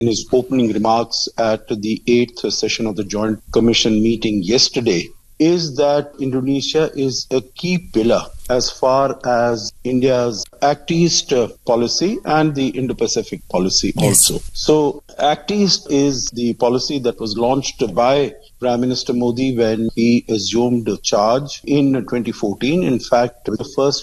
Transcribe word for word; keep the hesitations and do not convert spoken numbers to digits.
in his opening remarks at the eighth session of the Joint Commission meeting yesterday is that Indonesia is a key pillar as far as India's Act East policy and the Indo-Pacific policy Yes. also. So Act East is the policy that was launched by Prime Minister Modi when he assumed charge in twenty fourteen. In fact, the first